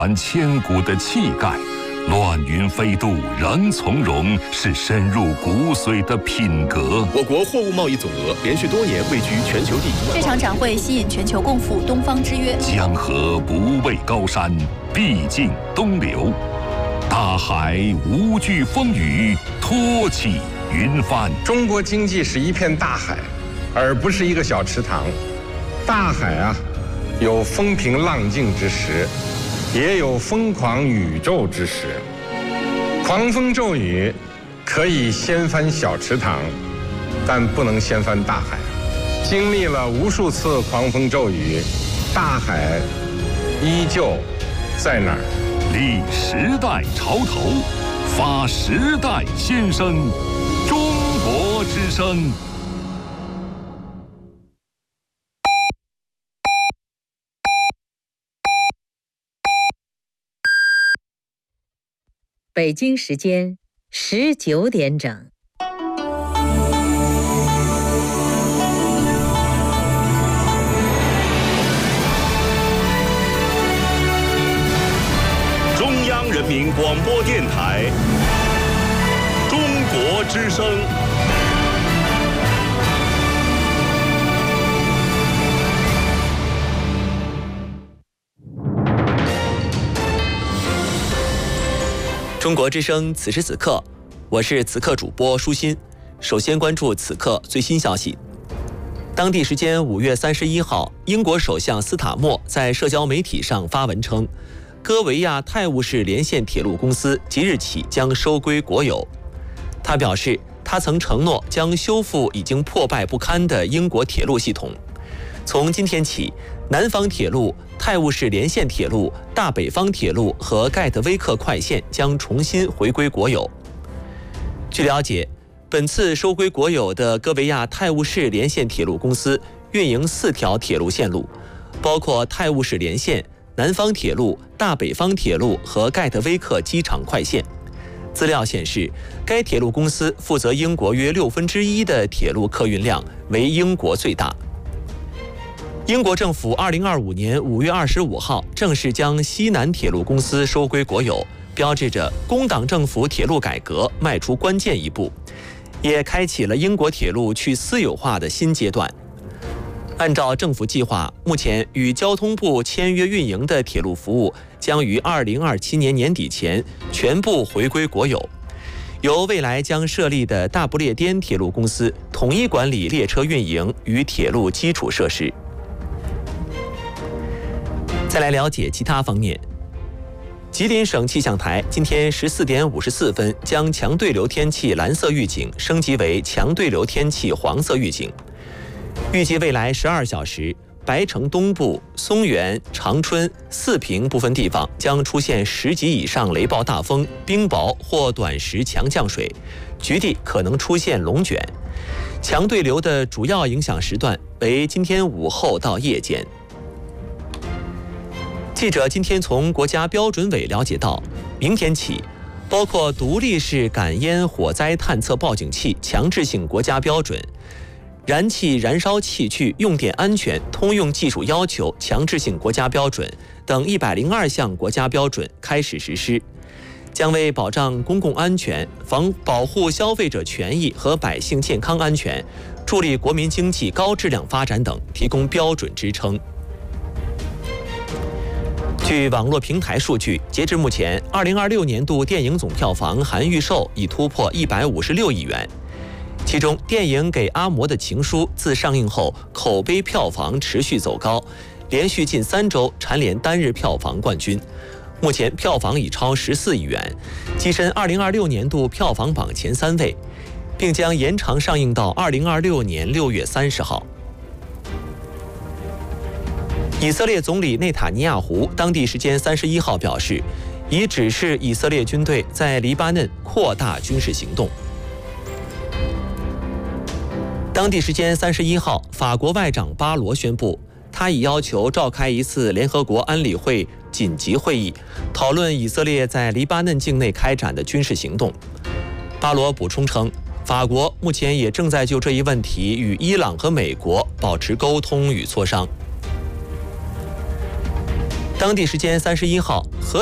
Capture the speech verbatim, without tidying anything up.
传千古的气概。乱云飞渡，仍从容，是深入骨髓的品格。 我国货物贸易总额连续多年位居全球第一。 这场展会吸引全球共赴东方之约。 江河不畏高山，必尽东流；大海无惧风雨，托起云帆。 中国经济是一片大海，而不是一个小池塘。大海啊，有风平浪静之时，也有疯狂宇宙之时。狂风骤雨可以掀翻小池塘，但不能掀翻大海。经历了无数次狂风骤雨，大海依旧在那儿。 立时代潮头，发时代先声，中国之声。 北京时间十九点整。 中央人民广播电台中国之声。 中国之声，此时此刻，我是此刻主播舒心。首先关注此刻最新消息。当地时间五月三十一号，英国首相斯塔默在社交媒体上发文称，戈维亚泰晤士连线铁路公司即日起将收归国有。他表示，他曾承诺将修复已经破败不堪的英国铁路系统。从今天起，南方铁路、泰晤士连线铁路、大北方铁路和盖特威克快线将重新回归国有。据了解，本次收归国有的戈维亚泰晤士连线铁路公司运营四条铁路线路，包括泰晤士连线、南方铁路、大北方铁路和盖特威克机场快线。资料显示，该铁路公司负责英国约六分之一的铁路客运量，为英国最大。英国政府二零二五年五月二十五号正式将西南铁路公司收归国有，标志着工党政府铁路改革迈出关键一步，也开启了英国铁路去私有化的新阶段。按照政府计划，目前与交通部签约运营的铁路服务将于二零二七年年底前全部回归国有，由未来将设立的大不列颠铁路公司统一管理列车运营与铁路基础设施。再来了解其他方面。吉林省气象台今天十四点五十四分将强对流天气蓝色预警升级为强对流天气黄色预警，预计未来十二小时，白城东部、松原、长春、四平部分地方将出现十级以上雷暴大风、冰雹或短时强降水，局地可能出现龙卷。强对流的主要影响时段为今天午后到夜间。记者今天从国家标准委了解到，明天起，包括独立式感烟火灾探测报警器强制性国家标准、燃气燃烧器具用电安全通用技术要求强制性国家标准等一百零二项国家标准开始实施，将为保障公共安全、防保护消费者权益和百姓健康安全、助力国民经济高质量发展等提供标准支撑。据网络平台数据，截至目前，二零二六年度电影总票房含预售已突破一百五十六亿元。其中，电影《给阿嬷的情书》自上映后，口碑票房持续走高，连续近三周蝉联单日票房冠军。目前票房已超十四亿元，跻身二零二六年度票房榜前三位，并将延长上映到二零二六年六月三十号。以色列总理内塔尼亚胡当地时间三十一号表示，已指示以色列军队在黎巴嫩扩大军事行动。当地时间三十一号，法国外长巴罗宣布，他已要求召开一次联合国安理会紧急会议，讨论以色列在黎巴嫩境内开展的军事行动。巴罗补充称，法国目前也正在就这一问题与伊朗和美国保持沟通与磋商。 当地时间三十一号，荷